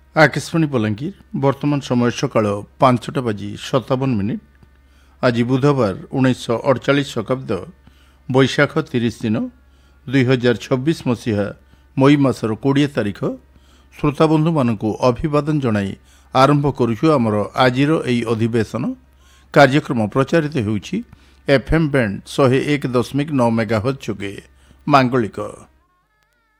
आकाशवाणी बलांगीर वर्तमान समय सकाळ 5:57 आज बुधवार 1948 शताब्द बैशाख 30 दिन 2026 मसीहा मई मासर 20 तारिख श्रोताबंधु मानक अभिवादन जनाई आरंभ करुछु आमर आजिर एई अधिवेशन कार्यक्रम प्रचारित होउछि एफएम बैंड 101.9 मेगाहर्ट्ज जोगे मांगलिक।